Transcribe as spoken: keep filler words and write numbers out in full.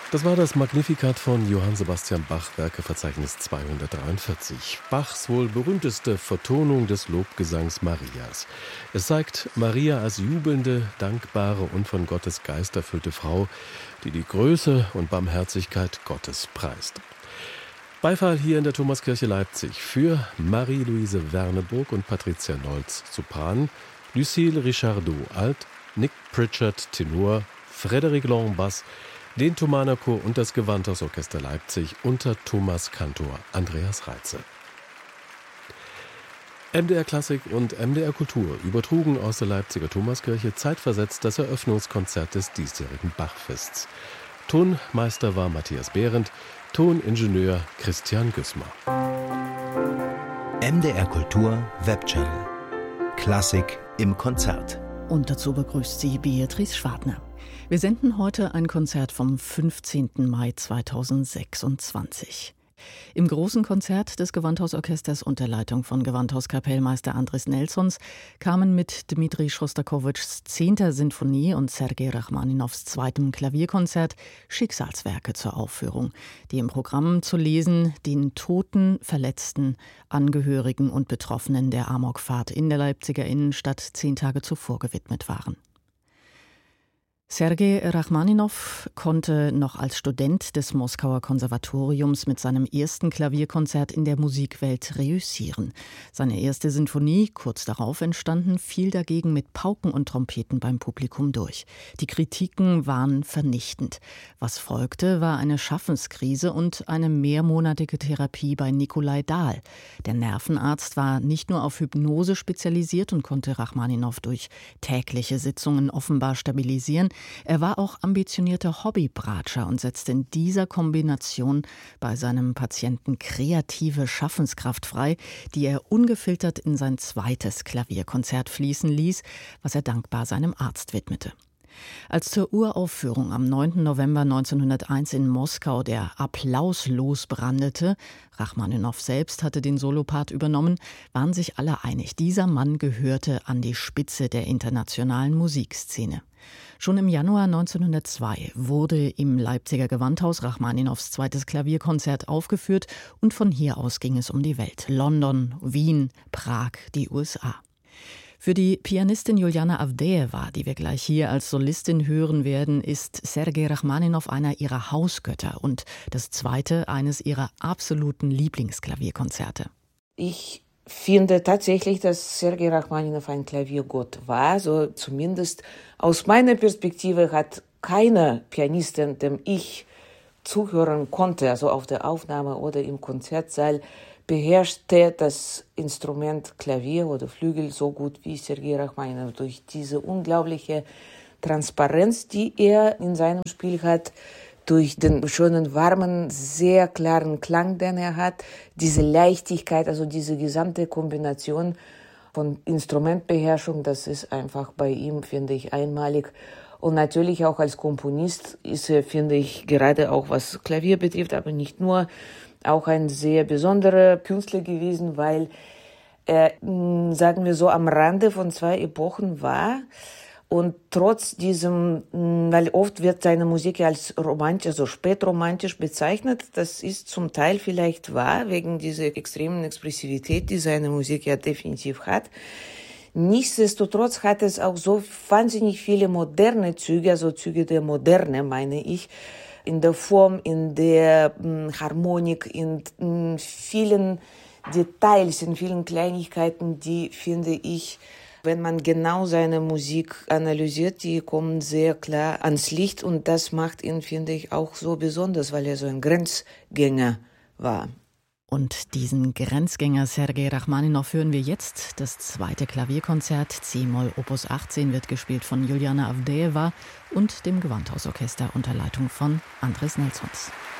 Das war das Magnificat von Johann Sebastian Bach, Werkeverzeichnis zweihundertdreiundvierzig. Bachs wohl berühmteste Vertonung des Lobgesangs Marias. Es zeigt Maria als jubelnde, dankbare und von Gottes Geist erfüllte Frau, die die Größe und Barmherzigkeit Gottes preist. Beifall hier in der Thomaskirche Leipzig für Marie-Louise Werneburg und Patricia Nolz, Sopran, Lucille Richardot, Alt, Nick Pritchard, Tenor, Frédéric Long, Bass, den Thomaner Chor und das Gewandhausorchester Leipzig unter Thomas Kantor Andreas Reitze. M D R Klassik und M D R Kultur übertrugen aus der Leipziger Thomaskirche zeitversetzt das Eröffnungskonzert des diesjährigen Bachfests. Tonmeister war Matthias Behrendt, Toningenieur Christian Güssmer. M D R Kultur Webchannel. Klassik im Konzert. Und dazu begrüßt sie Beatrice Schwartner. Wir senden heute ein Konzert vom fünfzehnten Mai zweitausendsechsundzwanzig. Im großen Konzert des Gewandhausorchesters unter Leitung von Gewandhauskapellmeister Andris Nelsons kamen mit Dmitri Schostakowitschs zehnter Sinfonie und Sergei Rachmaninows zweitem Klavierkonzert Schicksalswerke zur Aufführung, die im Programm zu lesen den Toten, Verletzten, Angehörigen und Betroffenen der Amokfahrt in der Leipziger Innenstadt zehn Tage zuvor gewidmet waren. Sergei Rachmaninow konnte noch als Student des Moskauer Konservatoriums mit seinem ersten Klavierkonzert in der Musikwelt reüssieren. Seine erste Sinfonie, kurz darauf entstanden, fiel dagegen mit Pauken und Trompeten beim Publikum durch. Die Kritiken waren vernichtend. Was folgte, war eine Schaffenskrise und eine mehrmonatige Therapie bei Nikolai Dahl. Der Nervenarzt war nicht nur auf Hypnose spezialisiert und konnte Rachmaninow durch tägliche Sitzungen offenbar stabilisieren. Er war auch ambitionierter Hobbybratscher und setzte in dieser Kombination bei seinem Patienten kreative Schaffenskraft frei, die er ungefiltert in sein zweites Klavierkonzert fließen ließ, was er dankbar seinem Arzt widmete. Als zur Uraufführung am neunten November neunzehnhunderteins in Moskau der Applaus losbrandete, Rachmaninow selbst hatte den Solopart übernommen, waren sich alle einig, dieser Mann gehörte an die Spitze der internationalen Musikszene. Schon im Januar neunzehnhundertzwei wurde im Leipziger Gewandhaus Rachmaninows zweites Klavierkonzert aufgeführt und von hier aus ging es um die Welt. London, Wien, Prag, die U S A. Für die Pianistin Juliana Avdejewa, die wir gleich hier als Solistin hören werden, ist Sergei Rachmaninow einer ihrer Hausgötter und das zweite eines ihrer absoluten Lieblingsklavierkonzerte. Ich finde tatsächlich, dass Sergei Rachmaninow ein Klaviergott war. So zumindest aus meiner Perspektive hat keine Pianistin, dem ich zuhören konnte, also auf der Aufnahme oder im Konzertsaal, beherrschte das Instrument Klavier oder Flügel so gut wie Sergei Rachmaninow. Durch diese unglaubliche Transparenz, die er in seinem Spiel hat, durch den schönen, warmen, sehr klaren Klang, den er hat, diese Leichtigkeit, also diese gesamte Kombination von Instrumentbeherrschung, das ist einfach bei ihm, finde ich, einmalig. Und natürlich auch als Komponist ist er, finde ich, gerade auch was Klavier betrifft, aber nicht nur, auch ein sehr besonderer Künstler gewesen, weil er, sagen wir so, am Rande von zwei Epochen war. Und trotz diesem, weil oft wird seine Musik als romantisch, also spätromantisch bezeichnet, das ist zum Teil vielleicht wahr, wegen dieser extremen Expressivität, die seine Musik ja definitiv hat. Nichtsdestotrotz hat es auch so wahnsinnig viele moderne Züge, also Züge der Moderne, meine ich, in der Form, in der mh, Harmonik, in mh, vielen Details, in vielen Kleinigkeiten, die, finde ich, wenn man genau seine Musik analysiert, die kommen sehr klar ans Licht und das macht ihn, finde ich, auch so besonders, weil er so ein Grenzgänger war. Und diesen Grenzgänger Sergei Rachmaninow hören wir jetzt. Das zweite Klavierkonzert C-Moll Opus achtzehn wird gespielt von Juliana Avdejewa und dem Gewandhausorchester unter Leitung von Andris Nelsons.